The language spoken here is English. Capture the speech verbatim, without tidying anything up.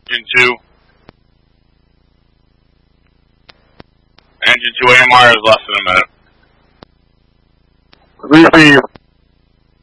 Engine two. Engine two A M R is less than a minute. three three